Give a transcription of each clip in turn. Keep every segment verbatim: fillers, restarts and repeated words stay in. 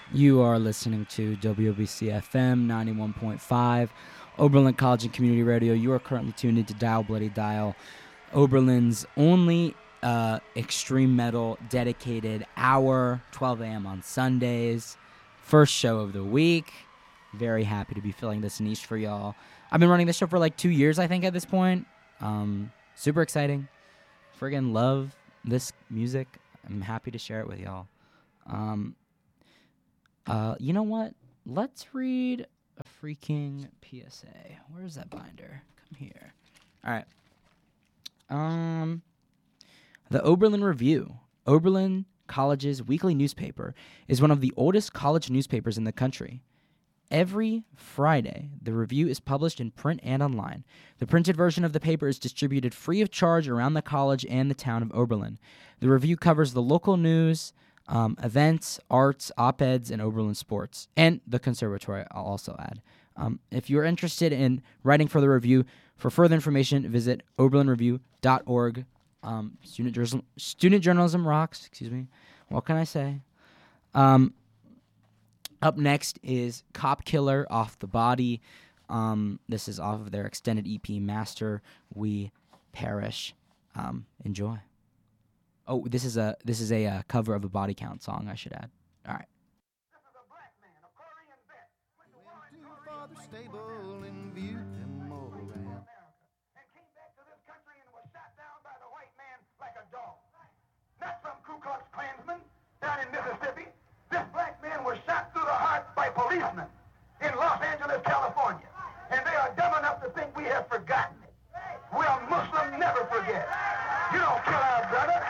You are listening to W O B C F M ninety-one point five, Oberlin College and Community Radio. You are currently tuned into Dial Bloody Dial, Oberlin's only uh, extreme metal dedicated hour, twelve a.m. on Sundays. First show of the week. Very happy to be filling this niche for y'all. I've been running this show for like two years, I think, at this point. Um, super exciting. Friggin' love this music. I'm happy to share it with y'all. Um, uh, you know what? Let's read a freaking P S A. Where's that binder? Come here. All right. Um, the Oberlin Review, Oberlin College's weekly newspaper, is one of the oldest college newspapers in the country. Every Friday, the review is published in print and online. The printed version of the paper is distributed free of charge around the college and the town of Oberlin. The review covers the local news, um, events, arts, op-eds, and Oberlin sports, and the conservatory, I'll also add. Um, if you're interested in writing for the review, for further information, visit oberlin review dot org. Um, student, journalism, student journalism rocks, excuse me. What can I say? Um... Up next is Cop Killer Off the Body. Um, this is off of their extended E P Master We Perish. Um, enjoy. Oh, this is a this is a uh, cover of a Body Count song, I should add. All right. This is a black man, a Korean vet. Went to Warren Father stable and viewed them all around. And came back to this country and was shot down by the white man like a dog. Not some Ku Klux Klansman down in Mississippi. This black man was shot through the heart by policemen in Los Angeles, California. And they are dumb enough to think we have forgotten it. Well, Muslims never forget. You don't kill our brother.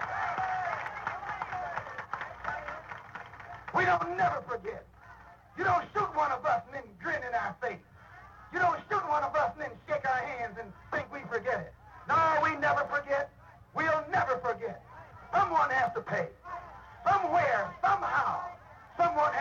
We don't never forget. You don't shoot one of us and then grin in our face. You don't shoot one of us and then shake our hands and think we forget it. No, we never forget. We'll never forget. Someone has to pay.